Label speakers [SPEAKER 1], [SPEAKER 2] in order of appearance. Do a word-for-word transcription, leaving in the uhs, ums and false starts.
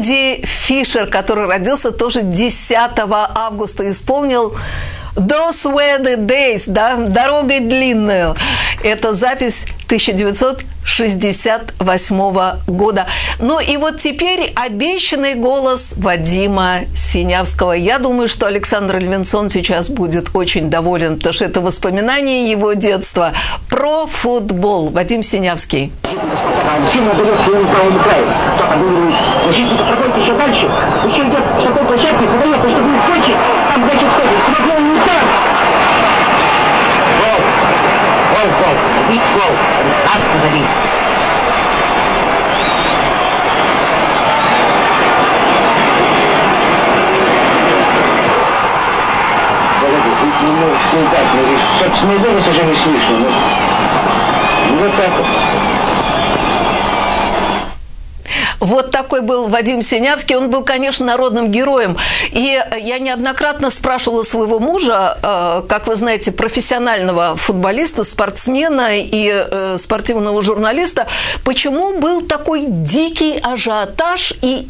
[SPEAKER 1] Эдди Фишер, который родился тоже десятого августа, исполнил «Those were the days», да, «Дорогой длинную». Это запись тысяча девятьсот шестьдесят восьмого года. Ну и вот теперь обещанный голос Вадима Синявского. Я думаю, что Александр Левинсон сейчас будет очень доволен, потому что это воспоминания его детства про футбол. Вадим Синявский.
[SPEAKER 2] Сильно дает своему правому краю. Защитник проходит еще дальше. Еще идет с такой площадки, подает, потому что будет больше. Там дальше входит. Смотрел не так. Гол. Гол, гол. И гол. Аж позади. Ну так, ну, собственно, голос уже не слышно. Ну, вот так вот.
[SPEAKER 1] Вот такой был Вадим Синявский. Он был, конечно, народным героем. И я неоднократно спрашивала своего мужа, как вы знаете, профессионального футболиста, спортсмена и спортивного журналиста, почему был такой дикий ажиотаж и